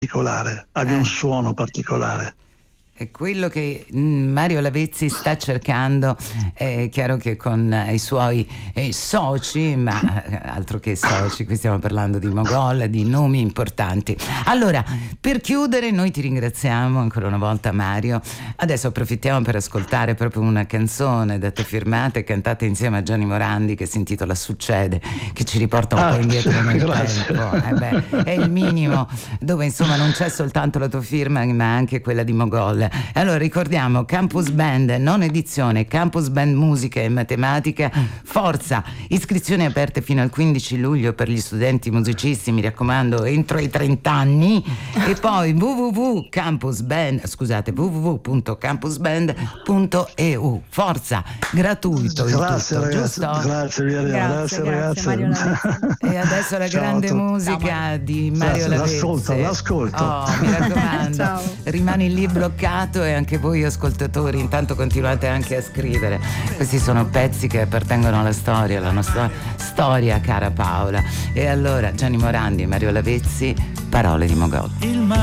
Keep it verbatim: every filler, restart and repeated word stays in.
particolare, abbia Eh. un suono particolare. È quello che Mario Lavezzi sta cercando. È chiaro che con i suoi eh, soci, ma eh, altro che soci, qui stiamo parlando di Mogol, di nomi importanti. Allora, per chiudere, noi ti ringraziamo ancora una volta, Mario. Adesso approfittiamo per ascoltare proprio una canzone da te firmata e cantata insieme a Gianni Morandi, che si intitola Succede, che ci riporta un Ah, po' indietro sì, nel grazie. tempo. Eh beh, è il minimo, dove insomma non c'è soltanto la tua firma, ma anche quella di Mogol. Allora ricordiamo Campus Band, non edizione, Campus Band Musica e Matematica, forza, iscrizioni aperte fino al quindici luglio per gli studenti musicisti, mi raccomando, entro i trenta anni, e poi www.campusband, scusate, www punto campusband punto e u. Forza, gratuito il Grazie tutto, ragazzi, giusto? grazie Via Leo, Grazie, grazie, grazie, ragazzi. Mario Lavezzi. E adesso la Ciao a grande tutti. musica Ciao, Mario. di Mario Grazie, Lavezzi. l'ascolto, l'ascolto. Oh, mi raccomando, Ciao. rimani lì bloccato, e anche voi ascoltatori intanto continuate anche a scrivere. Questi sono pezzi che appartengono alla storia, alla nostra storia, cara Paola. E allora Gianni Morandi e Mario Lavezzi, Parole di Mogol.